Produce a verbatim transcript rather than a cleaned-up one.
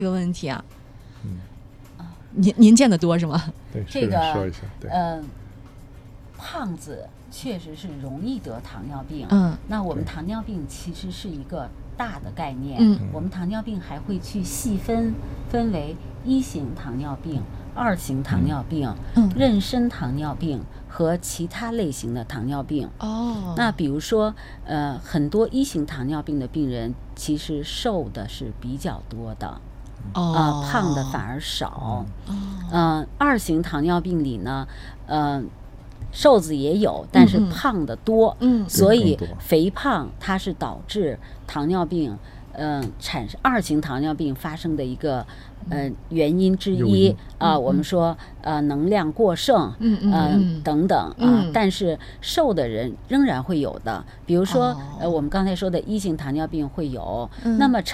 这个问题啊，嗯，您您见得多是吗？ 对， 这个说一下，对， 呃，胖子确实是容易得糖尿病。 嗯， 那我们糖尿病其实是一个大的概念。 嗯， 我们糖尿病还会去细分，分为一型糖尿病、二型糖尿病、 嗯、 妊娠糖尿病和其他类型的糖尿病。 哦， 那比如说，呃，很多一型糖尿病的病人其实瘦的是比较多的。 哦， 呃，胖的反而少。嗯、呃，二型糖尿病里呢，呃，瘦子也有，但是胖的多。 嗯， 所以肥胖它是导致糖尿病，嗯、呃，产生二型糖尿病发生的一个呃原因之一啊、呃。我们说呃能量过剩， 嗯嗯、 呃、等等啊、 嗯呃。但是瘦的人仍然会有的，比如说、哦、呃我们刚才说的一型糖尿病会有， 嗯、 那么